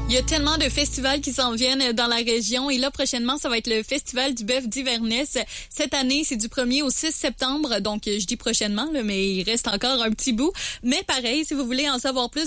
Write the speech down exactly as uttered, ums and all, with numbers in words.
Il y a tellement de festivals qui s'en viennent dans la région et là, prochainement, ça va être le Festival du bœuf d'Iverness. Cette année, c'est du premier au six septembre, donc je dis prochainement, là, mais il reste encore un petit bout. Mais pareil, si vous voulez en savoir plus,